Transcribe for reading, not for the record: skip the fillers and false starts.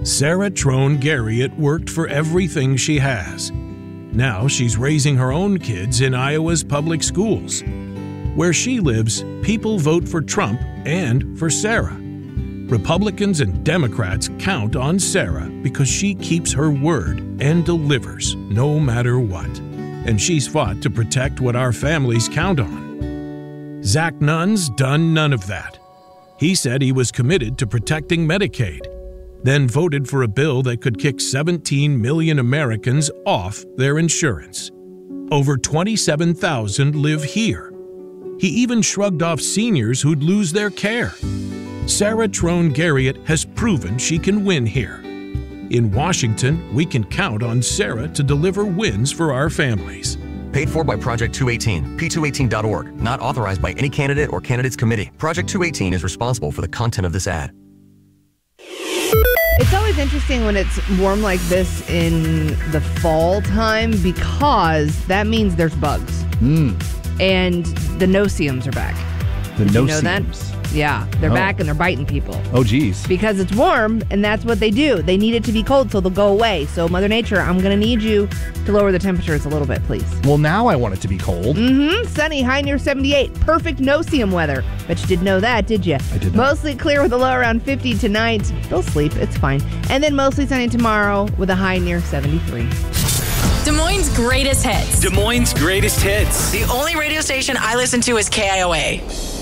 Sarah Trone Garriott worked for everything she has. Now she's raising her own kids in Iowa's public schools. Where she lives, people vote for Trump and for Sarah. Republicans and Democrats count on Sarah because she keeps her word and delivers no matter what. And she's fought to protect what our families count on. Zach Nunn's done none of that. He said he was committed to protecting Medicaid, then voted for a bill that could kick 17 million Americans off their insurance. Over 27,000 live here. He even shrugged off seniors who'd lose their care. Sarah Trone Garriott has proven she can win here. In Washington, we can count on Sarah to deliver wins for our families. Paid for by Project 218, p218.org. Not authorized by any candidate or candidates committee. Project 218 is responsible for the content of this ad. It's always interesting when it's warm like this in the fall time because that means there's bugs. And the no-see-ums are back. The no-see-ums. no You know that? Yeah, they're back and they're biting people. Oh, geez. Because it's warm, and that's what they do. They need it to be cold, so they'll go away. So, Mother Nature, I'm going to need you to lower the temperatures a little bit, please. Well, now I want it to be cold. Sunny, high near 78. Perfect no-see-um weather. Bet you didn't know that, did you? I did not. Mostly clear with a low around 50 tonight. They'll sleep. It's fine. And then mostly sunny tomorrow with a high near 73. Des Moines' greatest hits. Des Moines' greatest hits. The only radio station I listen to is KIOA.